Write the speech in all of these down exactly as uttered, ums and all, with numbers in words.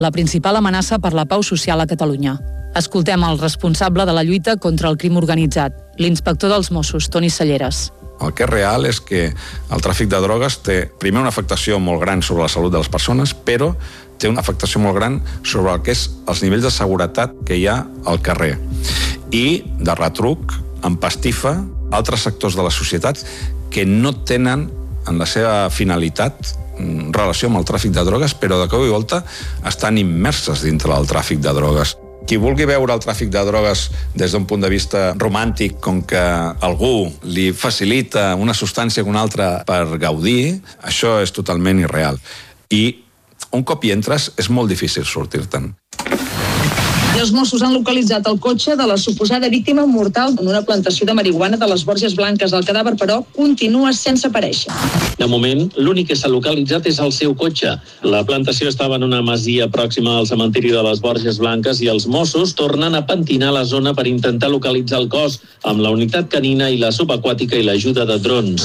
la principal amenaça per la pau social a Catalunya. Escoltem el responsable de la lluita contra el crim organitzat, l'inspector dels Mossos, Toni Salleres. El que és real és que el tràfic de drogues té primer una afectació molt gran sobre la salut de les persones, però té una afectació molt gran sobre el que és els nivells de seguretat que hi ha al carrer. I, de retruc, empastifa altres sectors de la societat que no tenen en la seva finalitat relació amb el tràfic de drogues, però de cop i volta estan immerses dintre del tràfic de drogues. Qui vulgui veure el tràfic de drogues des d'un punt de vista romàntic, com que algú li facilita una substància que una altra per gaudir, això és totalment irreal. I un cop hi entres és molt difícil sortir-te'n. I els Mossos han localitzat el cotxe de la suposada víctima mortal en una plantació de marihuana de les Borges Blanques. El cadàver, però, continua sense aparèixer. De moment, l'únic que s'ha localitzat és el seu cotxe. La plantació estava en una masia pròxima al cementiri de les Borges Blanques i els Mossos tornen a pentinar la zona per intentar localitzar el cos amb la unitat canina i la subaquàtica i l'ajuda de drons.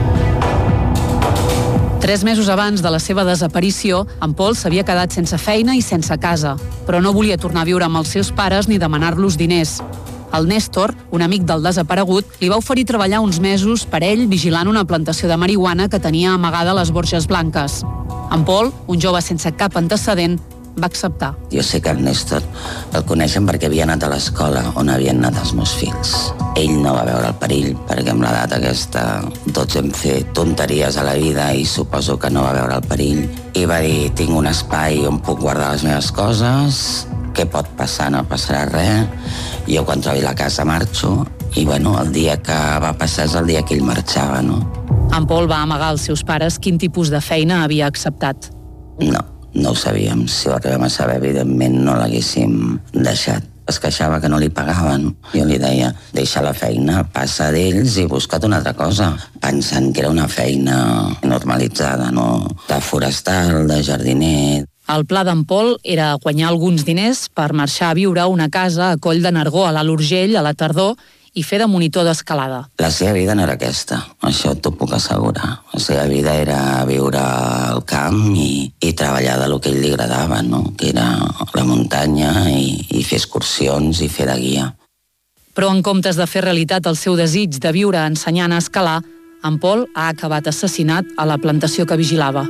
Tres mesos abans de la seva desaparició, en Pol s'havia quedat sense feina i sense casa, però no volia tornar a viure amb els seus pares ni demanar-los diners. El Néstor, un amic del desaparegut, li va oferir treballar uns mesos per ell vigilant una plantació de marihuana que tenia amagada a les Borges Blanques. En Pol, un jove sense cap antecedent, va acceptar. Jo sé que el Néstor el coneixen perquè havia anat a l'escola on havien anat els meus fills. Ell no va veure el perill, perquè amb l'edat aquesta tots hem fet tonteries a la vida i suposo que no va veure el perill. I va dir, tinc un espai on puc guardar les meves coses, què pot passar? No passarà res. Jo quan trobi la casa marxo i bueno, el dia que va passar és el dia que ell marxava, no? En Pol va amagar als seus pares quin tipus de feina havia acceptat. No. No ho sabíem. Si ho arribem a saber, evidentment no l'haguéssim deixat. Es queixava que no li pagaven. Jo li deia, deixa la feina, passa d'ells i busca't una altra cosa. Pensant que era una feina normalitzada, no? De forestal, de jardiner. El pla d'en Pol era guanyar alguns diners per marxar a viure a una casa a Coll de Nargó, a l'Alt Urgell, a la tardor, i fer de monitor d'escalada. La seva vida no era aquesta, això t'ho puc assegurar. La seva vida era viure al camp i, i treballar de lo que ell li agradava, no? Que era la muntanya i, i fer excursions i fer de guia. Però en comptes de fer realitat el seu desig de viure ensenyant a escalar, en Pol ha acabat assassinat a la plantació que vigilava.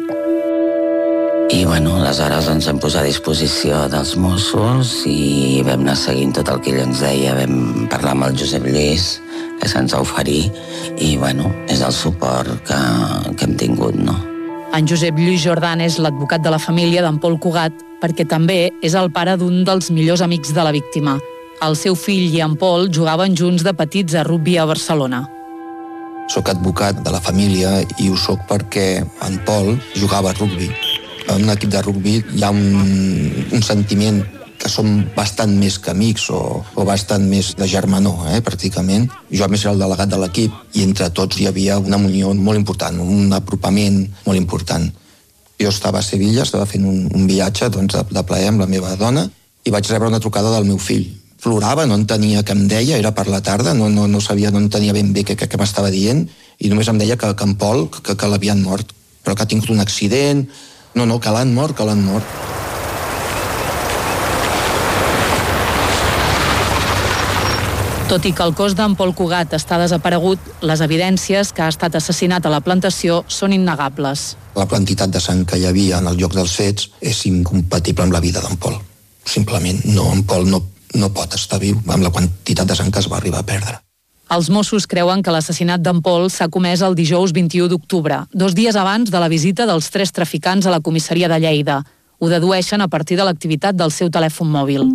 I bueno, aleshores ens vam posar a disposició dels Mossos i vam anar seguint tot el que ell ens deia. Vam parlar amb el Josep Lluís, que se'ns va oferir, i bueno, és el suport que, que hem tingut, no? En Josep Lluís Jordan és l'advocat de la família d'en Pol Cugat, perquè també és el pare d'un dels millors amics de la víctima. El seu fill i en Pol jugaven junts de petits a rugbi a Barcelona. Soc advocat de la família i ho soc perquè en Pol jugava a rugbi. En un equip de rugbi hi ha un, un sentiment que som bastant més que amics o, o bastant més de germanor, eh, pràcticament. Jo a més era el delegat de l'equip i entre tots hi havia una unió molt important, un apropament molt important. Jo estava a Sevilla, estava fent un, un viatge doncs, de, de plaer amb la meva dona i vaig rebre una trucada del meu fill. Plorava, no entenia què em deia, era per la tarda, no, no, no sabia, no entenia ben bé què, què, què m'estava dient i només em deia que, que en Pol, que, que l'havien mort, però que ha tingut un accident. No, no, que l'han mort, que l'han mort. Tot i que el cos d'en Pol Cugat està desaparegut, les evidències que ha estat assassinat a la plantació són innegables. La quantitat de sang que hi havia en el lloc dels fets és incompatible amb la vida d'en Pol. Simplement, no, en Pol no, no pot estar viu amb la quantitat de sang que es va arribar a perdre. Els Mossos creuen que l'assassinat d'en Pol s'ha comès el dijous vint-i-u d'octubre, dos dies abans de la visita dels tres traficants a la comissaria de Lleida. Ho dedueixen a partir de l'activitat del seu telèfon mòbil.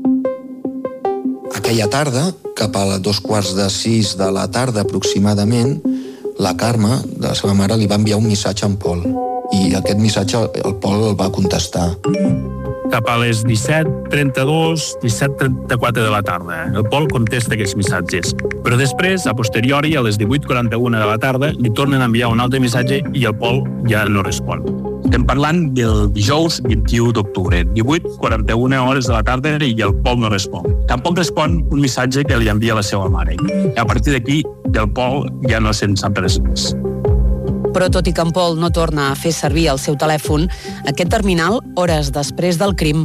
Aquella tarda, cap a dos quarts de sis de la tarda aproximadament, la Carme, de la seva mare, li va enviar un missatge a en Pol. I aquest missatge el Pol el va contestar. Cap a les disset trenta-dos, disset trenta-quatre de la tarda. El Pol contesta aquests missatges. Però després, a posteriori, a les divuit quaranta-u de la tarda, li tornen a enviar un altre missatge i el Pol ja no respon. Estem parlant del dijous vint-i-u d'octubre, divuit quaranta-u hores de la tarda i el Pol no respon. Tampoc respon un missatge que li envia la seva mare. I a partir d'aquí, del Pol ja no se'n sap res més. Però tot i que en Pol no torna a fer servir el seu telèfon, aquest terminal, hores després del crim,